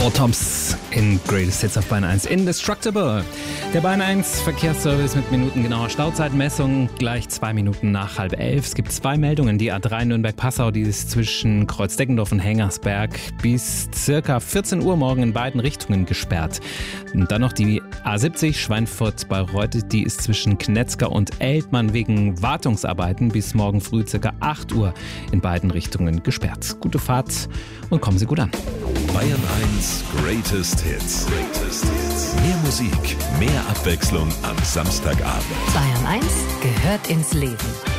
Four Tops in Greatest Hits auf Bayern 1. Indestructible. Der Bayern 1 Verkehrsservice mit minutengenauer Stauzeitmessung. Gleich 2 Minuten nach 10:30. Es gibt 2 Meldungen. Die A3 Nürnberg-Passau, die ist zwischen Kreuzdeckendorf und Hengersberg bis circa 14 Uhr morgen in beiden Richtungen gesperrt. Und dann noch die A70 Schweinfurt-Bayreuth, die ist zwischen Knetzger und Eltmann wegen Wartungsarbeiten bis morgen früh circa 8 Uhr in beiden Richtungen gesperrt. Gute Fahrt und kommen Sie gut an. Bayern 1 Greatest Hits. Mehr Musik, mehr Abwechslung am Samstagabend. Bayern 1 gehört ins Leben.